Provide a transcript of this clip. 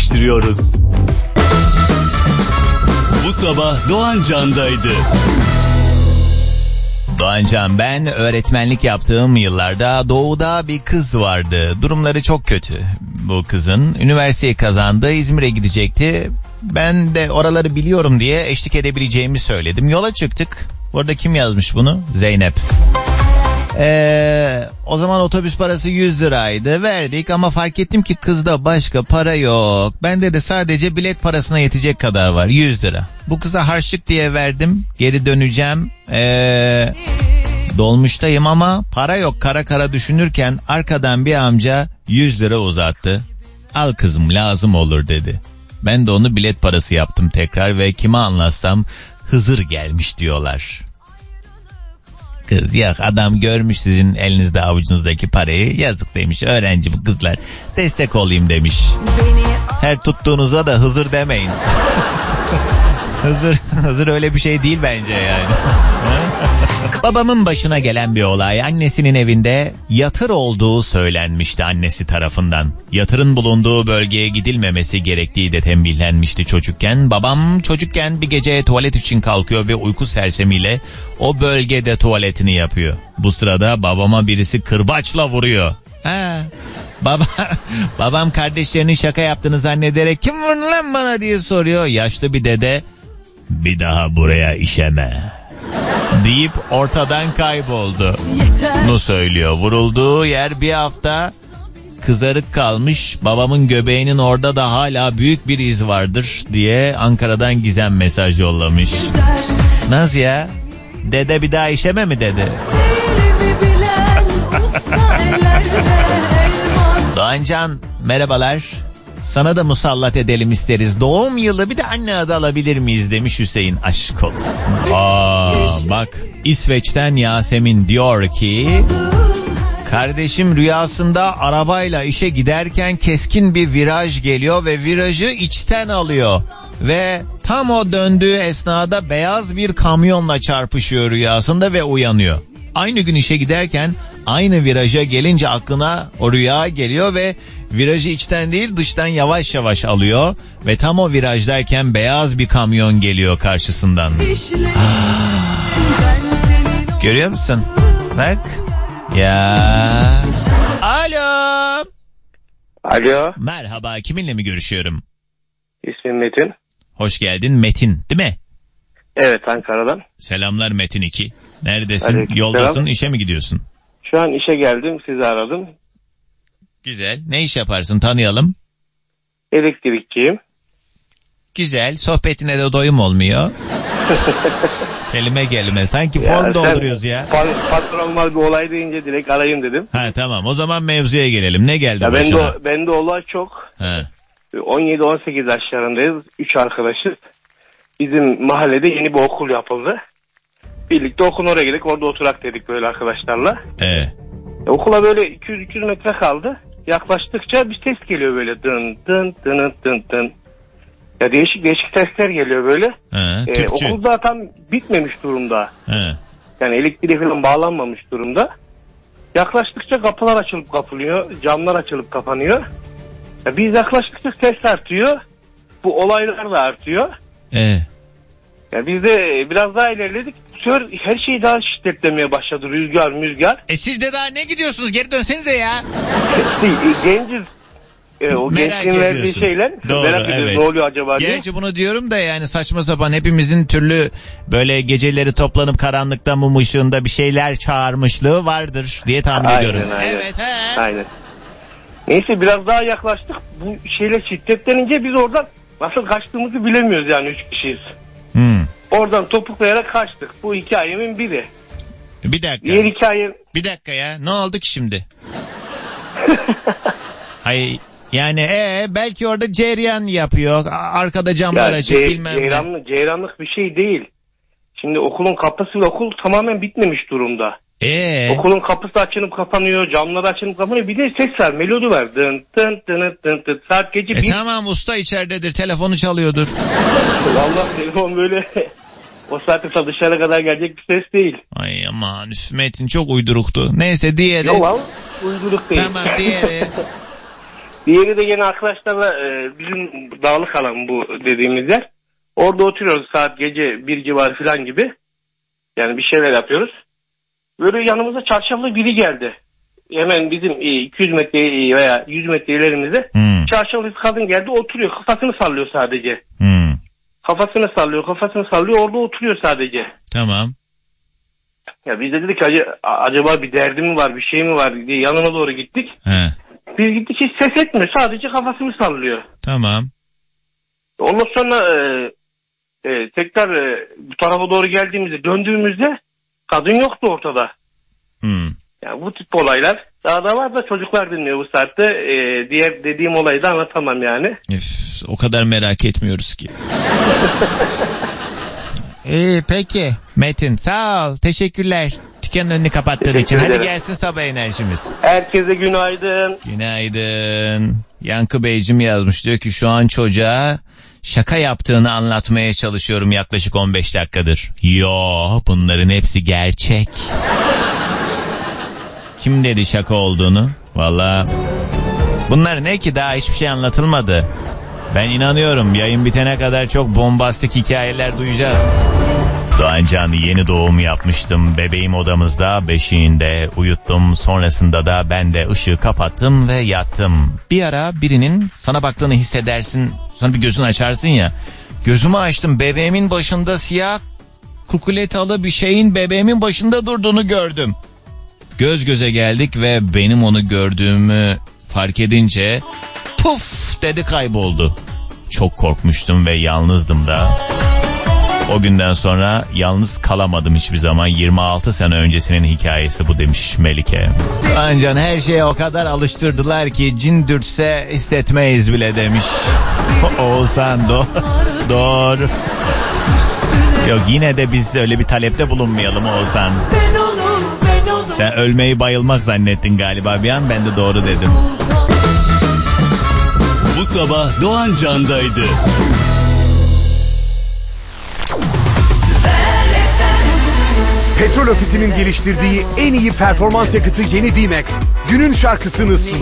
gerçekleştiriyoruz. Bu sabah Doğan Can'daydı. Doğancan ben. Öğretmenlik yaptığım yıllarda doğuda bir kız vardı. Durumları çok kötü bu kızın. Üniversiteyi kazandı, İzmir'e gidecekti. Ben de oraları biliyorum diye eşlik edebileceğimi söyledim. Yola çıktık. Orada kim yazmış bunu? Zeynep. O zaman otobüs parası 100 liraydı. Verdik ama fark ettim ki kızda başka para yok. Bende de sadece bilet parasına yetecek kadar var, 100 lira. Bu kıza harçlık diye verdim. Geri döneceğim. Dolmuştayım ama para yok. Kara kara düşünürken arkadan bir amca 100 lira uzattı. Al kızım, lazım olur dedi. Ben de onu bilet parası yaptım tekrar ve kime anlatsam Hızır gelmiş diyorlar. Kız yok, adam görmüş sizin elinizde avucunuzdaki parayı, yazık demiş, öğrenci bu kızlar, destek olayım demiş. Her tuttuğunuza da Hızır demeyin. Hızır öyle bir şey değil bence yani. Babamın başına gelen bir olay. Annesinin evinde yatır olduğu söylenmişti annesi tarafından. Yatırın bulunduğu bölgeye gidilmemesi gerektiği de tembihlenmişti çocukken. Babam çocukken bir gece tuvalet için kalkıyor ve uyku sersemiyle o bölgede tuvaletini yapıyor. Bu sırada babama birisi kırbaçla vuruyor. Babam kardeşlerinin şaka yaptığını zannederek kim vurdu lan bana diye soruyor. Yaşlı bir dede, bir daha buraya işeme deyip ortadan kayboldu. Bunu söylüyor. Vurulduğu yer bir hafta kızarık kalmış. Babamın göbeğinin orada da hala büyük bir iz vardır diye Ankara'dan Gizem mesaj yollamış. Nasıl ya? Dede bir daha işeme mi dedi? Doğancan merhabalar. Sana da musallat edelim isteriz. Doğum yılı bir de anne adı alabilir miyiz demiş Hüseyin. Aşk olsun. Bak İsveç'ten Yasemin diyor ki, kardeşim rüyasında arabayla işe giderken keskin bir viraj geliyor ve virajı içten alıyor. Ve tam o döndüğü esnada beyaz bir kamyonla çarpışıyor rüyasında ve uyanıyor. Aynı gün işe giderken aynı viraja gelince aklına o rüya geliyor ve virajı içten değil dıştan yavaş yavaş alıyor ve tam o virajdayken beyaz bir kamyon geliyor karşısından. Görüyor musun? Bak. Ya. Alo. Alo. Merhaba, kiminle mi görüşüyorum? İsmim Metin. Hoş geldin Metin, değil mi? Evet, Ankara'dan. Selamlar Metin 2. Neredesin? Aleyküm Yoldasın, selam. işe mi gidiyorsun? Şu an işe geldim, sizi aradım. Güzel. Ne iş yaparsın, tanıyalım. Elektrikçiyim. Güzel. Sohbetine de doyum olmuyor. Kelime. Sanki form dolduruyoruz ya. Patronlar bir olay deyince direkt arayayım dedim. Ha tamam. O zaman mevzuya gelelim. Ne geldi Ya başına? bende olay çok. 17-18 yaşlarındayız. 3 arkadaşız. Bizim mahallede yeni bir okul yapıldı. Birlikte okulun oraya gidelim, orada oturak dedik böyle arkadaşlarla. Okula böyle 200-300 metre kaldı. Yaklaştıkça bir ses geliyor böyle, dın dın dın dın dın. Ya değişik sesler geliyor böyle. Okul zaten bitmemiş durumda. Yani elektriğe falan bağlanmamış durumda. Yaklaştıkça kapılar açılıp kapanıyor, camlar açılıp kapanıyor. Ya biz yaklaştıkça ses artıyor. Bu olaylar da artıyor. Ya biz de biraz daha ilerledik. Her şey daha şiddetlemeye başladı. Rüzgar. Siz de daha ne gidiyorsunuz? Geri dönsenize ya. Genciz. O gençliğin verdiği şeyler. Doğru, merak ediyoruz, ne oluyor acaba diye. Gerçi bunu diyorum da yani saçma sapan, hepimizin türlü böyle geceleri toplanıp karanlıkta mum ışığında bir şeyler çağırmışlığı vardır diye tahmin ediyorum. Aynen. Evet. Aynen. Neyse biraz daha yaklaştık. Bu şeyle şiddetlenince biz oradan nasıl kaçtığımızı bilemiyoruz yani, 3 kişiyiz. Oradan topuklayarak kaçtık. Bu hikayemin biri. Bir dakika. Diğer hikaye... Bir dakika ya. Ne oldu ki şimdi? Hayır. Yani belki orada cereyan yapıyor. Arkada camlar açık bilmem ne. Ceyranlık bir şey değil. Şimdi okulun kapısı, okul tamamen bitmemiş durumda. Okulun kapısı açılıp kapanıyor, camlar açılıp kapanıyor. Bir de ses var, melodi var. Dın dın dın dın dın. Saat gece bir. Tamam, usta içeridedir, telefonu çalıyordur. Vallahi telefon böyle o saatte dışarı kadar gelecek bir ses değil. Ay aman, Metin çok uyduruktu. Neyse diğeri. Yok uyduruk değil. Tamam, diğeri. Diğeri de yine arkadaşlarla bizim dağlık alan bu dediğimiz yer. Orada oturuyoruz saat gece 1 civarı falan gibi. Yani bir şeyler yapıyoruz. Böyle yanımıza çarşaflı biri geldi. Hemen bizim 200 metre veya 100 metre ilerimizde çarşaflı bir kadın geldi, oturuyor. Kafasını sallıyor sadece. Kafasını sallıyor. Orada oturuyor sadece. Tamam. Ya biz de dedik acaba bir derdi mi var, bir şey mi var diye yanına doğru gittik. He. Biz gittik, hiç ses etmiyor. Sadece kafasını sallıyor. Tamam. Ondan sonra tekrar bu tarafa doğru geldiğimizde, döndüğümüzde kadın yoktu ortada. Yani bu tip olaylar daha da var da çocuklar dinliyor bu saatte. Diğer dediğim olayı da anlatamam yani. O kadar merak etmiyoruz ki. İyi peki. Metin sağ ol. Teşekkürler. Dükkanın önünü kapattığın için. Hadi gelsin sabah enerjimiz. Herkese günaydın. Günaydın. Yankı Beyciğim yazmış. Diyor ki şu an çocuğa şaka yaptığını anlatmaya çalışıyorum yaklaşık 15 dakikadır. Yo, bunların hepsi gerçek. Kim dedi şaka olduğunu? Vallahi bunlar ne ki, daha hiçbir şey anlatılmadı. Ben inanıyorum yayın bitene kadar çok bombastik hikayeler duyacağız. Doğan Can'ı yeni doğum yapmıştım. Bebeğim odamızda, beşiğinde uyuttum. Sonrasında da ben de ışığı kapattım ve yattım. Bir ara birinin sana baktığını hissedersin. Sonra bir gözünü açarsın ya. Gözümü açtım, bebeğimin başında siyah kukuletalı bir şeyin bebeğimin başında durduğunu gördüm. Göz göze geldik ve benim onu gördüğümü fark edince puf dedi, kayboldu. Çok korkmuştum ve yalnızdım da. O günden sonra yalnız kalamadım hiçbir zaman. 26 sene öncesinin hikayesi bu demiş Melike. Ancak her şeye o kadar alıştırdılar ki cin dürtse hissetmeyiz bile demiş. Oğuzhan doğru. Yok, yine de biz öyle bir talepte bulunmayalım Oğuzhan. Sen ölmeyi bayılmak zannettin galiba bir an, ben de doğru dedim. Bu sabah Doğan Can'daydı. Petrol Ofisi'nin geliştirdiği en iyi performans yakıtı yeni V-Max günün şarkısını sunar.